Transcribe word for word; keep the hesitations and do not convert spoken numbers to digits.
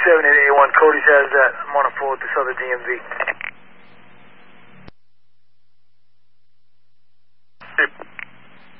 seven eight eight one, Cody's has that. I'm on a phone with this other D M V.